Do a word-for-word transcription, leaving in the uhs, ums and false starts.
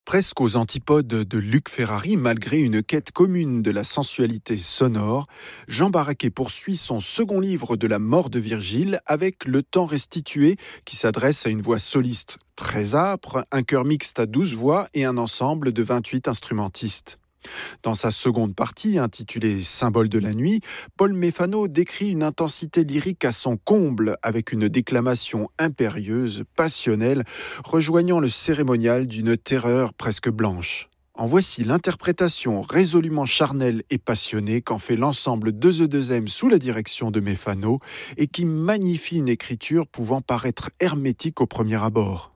Presque aux antipodes de Luc Ferrari, malgré une quête commune de la sensualité sonore, Jean Barraquet poursuit son second livre de la mort de Virgile avec Le Temps restitué, qui s'adresse à une voix soliste très âpre, un chœur mixte à douze voix et un ensemble de vingt-huit instrumentistes. Dans sa seconde partie, intitulée Symbole de la nuit, Paul Méphano décrit une intensité lyrique à son comble avec une déclamation impérieuse, passionnelle, rejoignant le cérémonial d'une terreur presque blanche. En voici l'interprétation résolument charnelle et passionnée qu'en fait l'ensemble de The deux M sous la direction de Méphano et qui magnifie une écriture pouvant paraître hermétique au premier abord.